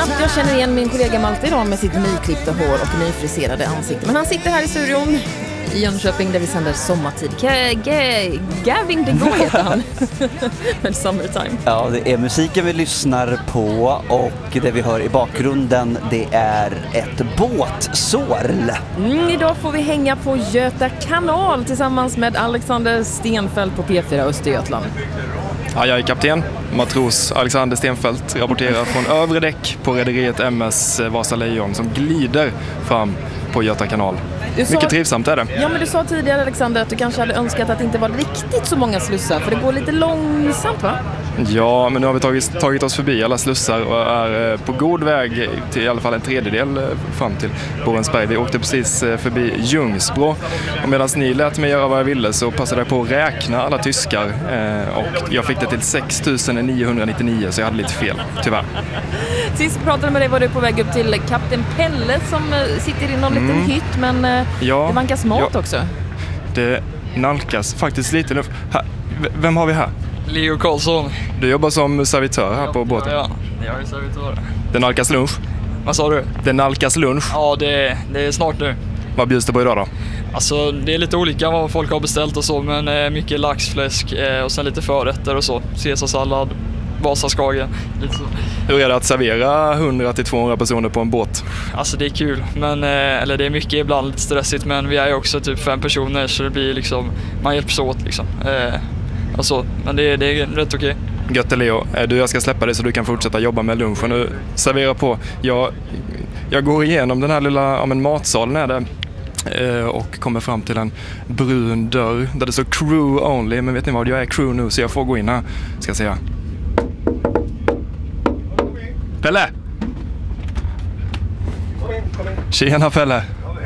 att jag känner igen min kollega Malte idag med sitt nyklippta hår och nyfriserade ansikte. Men han sitter här i studion i Jönköping där vi sänder sommartid. Gavin Dego heter han. Med Summertime. Ja, det är musiken vi lyssnar på och det vi hör i bakgrunden, det är ett båtsorl. Idag får vi hänga på Göta kanal tillsammans med Alexander Stenfeldt på P4 Östergötland. Ja, jag är kapten. Matros Alexander Stenfeldt rapporterar från övre däck på rederiet MS Vasa Lejon som glider fram på Göta kanal. Mycket trivsamt är det. Ja, men du sa tidigare, Alexander, att du kanske hade önskat att det inte var riktigt så många slussar, för det går lite långsamt, va? Ja, men nu har vi tagit oss förbi alla slussar och är på god väg till i alla fall en tredjedel fram till Borensberg. Vi åkte precis förbi Ljungsbro och medan ni lät mig göra vad jag ville så passade jag på att räkna alla tyskar och jag fick det till 6999 så jag hade lite fel, tyvärr. Sist pratade med dig var du på väg upp till Kapten Pelle som sitter i någon liten hytt, men det vankas mat också. Det nalkas faktiskt lite nu. Vem har vi här? Leo Karlsson. Du jobbar som servitör här på båten? Ja, jag är servitör. Det nalkas lunch? Vad sa du? Det nalkas lunch? Ja, det är snart nu. Vad bjuds det på idag då? Alltså, det är lite olika vad folk har beställt och så, men mycket laxfläsk och sen lite förrätter och så. Caesarsallad, Vasaskagen, lite så. Hur är det att servera 100-200 personer på en båt? Alltså det är kul, men, eller det är mycket ibland lite stressigt, men vi är ju också typ 5 personer så det blir liksom, man hjälps åt liksom. Alltså, men det är rätt okej. Gött Leo, jag ska släppa dig så du kan fortsätta jobba med lunchen och servera på. Jag går igenom den här lilla matsalen är det och kommer fram till en brun dörr där det står crew only, men vet ni vad, jag är crew nu så jag får gå in här. Ska jag säga. Pelle! Kom in. Tjena Pelle!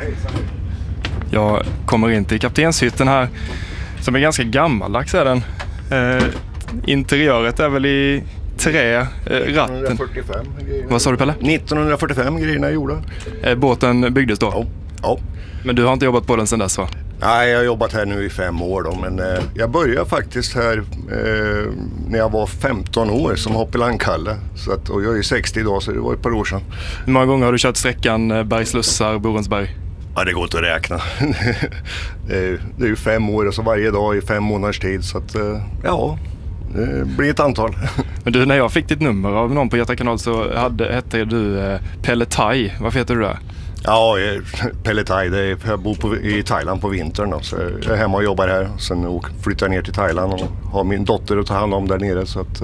Jag kommer in till kaptenshytten här som är ganska gammaldags är den. Interiöret är väl i trä, ratten. 1945 grejerna. Vad sa du Pelle? 1945 grejerna är gjorda. Båten byggdes då? Ja. Men du har inte jobbat på den sedan dess va? Nej, jag har jobbat här nu i 5 år då, men jag började faktiskt här när jag var 15 år som hoppelandkalle. Och jag är 60 idag så det var ett par år sedan. Hur många gånger har du kört sträckan Bergslussar, Borensberg? Ja, det går inte att räkna. det är ju 5 år och så varje dag i 5 månaders tid så att det blir ett antal. Men du, när jag fick ditt nummer av någon på Göta kanal så hette du Pelle Thai. Varför heter du det? Ja, Pelle Thai. Jag bor i Thailand på vintern då, så jag är hemma och jobbar här. Sen flyttar jag ner till Thailand och har min dotter att ta hand om där nere. Så att,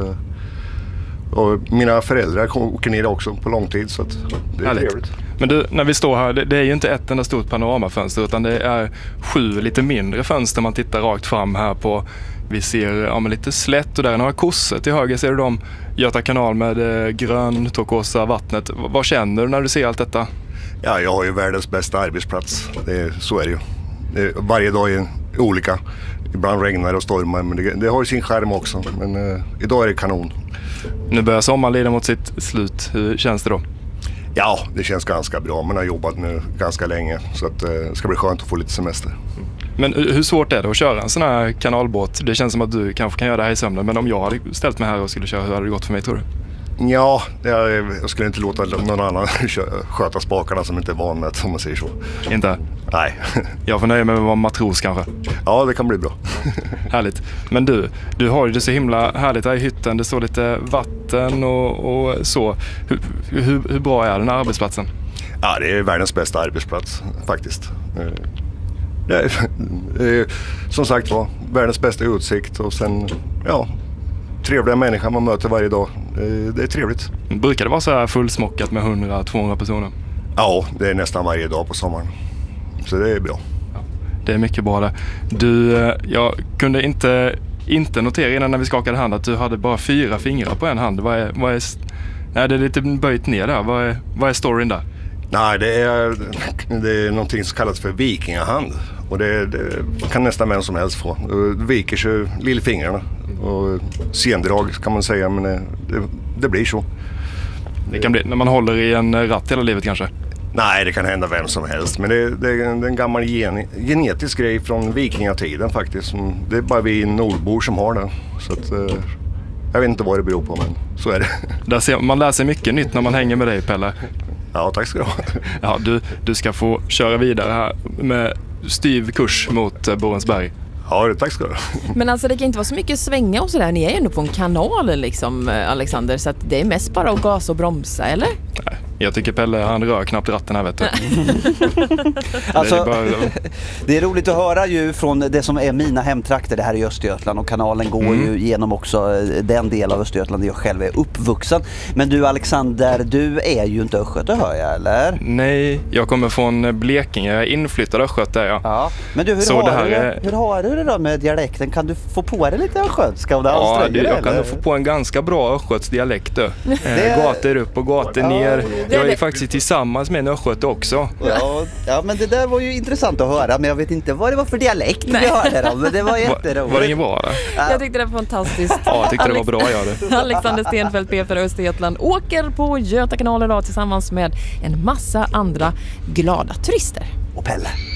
och mina föräldrar åker ner också på lång tid så att det är trevligt. Men du, när vi står här, det är ju inte ett enda stort panoramafönster utan det är 7 lite mindre fönster man tittar rakt fram här på. Vi ser lite slätt och där är några kossor. Till höger ser du dem Göta kanal med grön turkosa vattnet. Vad känner du när du ser allt detta? Ja, jag har ju världens bästa arbetsplats. Så är det ju. Varje dag är olika. Ibland regnar och stormar, men det har ju sin skärm också. Men idag är det kanon. Nu börjar sommaren lida mot sitt slut. Hur känns det då? Ja, det känns ganska bra. Man har jobbat nu ganska länge så att det ska bli skönt att få lite semester. Men hur svårt är det att köra en sån här kanalbåt? Det känns som att du kanske kan göra det här i sömnen, men om jag hade ställt mig här och skulle köra, hur hade det gått för mig tror du? Ja, jag skulle inte låta någon annan sköta spakarna som inte är van med, om man säger så. Inte? Nej. Jag får nöja mig med att vara matros kanske. Ja, det kan bli bra. Härligt. Men du har ju det så himla härligt här i hytten. Det står lite vatten och så. Hur bra är den här arbetsplatsen? Ja, det är världens bästa arbetsplats faktiskt. Det är, som sagt var, världens bästa utsikt och sen, trevliga människor man möter varje dag. Det är trevligt. Brukar det vara så här fullsmockat med 100-200 personer? Ja, det är nästan varje dag på sommaren. Så det är bra. Ja, det är mycket bra det. Du, jag kunde inte notera innan när vi skakade hand att du hade bara 4 fingrar på en hand. Nej, det är lite böjt ner där. Vad är storyn där? Nej, det är någonting som kallas för vikingahand. Och det kan nästan vem som helst få. Det viker sig lillfingrarna. Och sendrag kan man säga, men det blir så. Det kan bli när man håller i en ratt hela livet kanske? Nej, det kan hända vem som helst. Men det är en gammal genetisk grej från vikingatiden faktiskt. Det är bara vi nordbor som har den. Så att, Jag vet inte vad det beror på, men så är det. Man lär sig mycket nytt när man hänger med dig, Pelle. Ja, tack ska du ha. Ja, du ska få köra vidare här med styv kurs mot Borensberg. Ja, tack ska du ha. Men alltså det kan inte vara så mycket svänga och sådär. Ni är ju ändå på en kanal liksom, Alexander, så att det är mest bara att gasa och bromsa, eller? Nej, jag tycker Pelle, han rör knappt ratten här, vet du. Alltså, det är roligt att höra ju från det som är mina hemtrakter, det här i Östergötland, och kanalen går ju genom också den del av Östergötland där jag själv är uppvuxen. Men du Alexander, du är ju inte östgöte, hör jag, eller? Nej, jag kommer från Blekinge, jag är inflyttad östgöte, ja. Ja, men du, hur har du det då med dialekten? Kan du få på dig lite östgötska? Ja, jag kan få på en ganska bra östgöts dialekt. Gator upp och gator ner. Jag är faktiskt tillsammans med en östgöte också. Ja, men det där var ju intressant att höra, men jag vet inte vad det var för dialekt vi hörde då, men det var jätteroligt. Var det ingen bra? Jag tyckte det var fantastiskt. Ja, jag tyckte det var bra, det. Alexander Stenfeldt, P för Östergötland, åker på Göta kanal idag tillsammans med en massa andra glada turister. Och Pelle.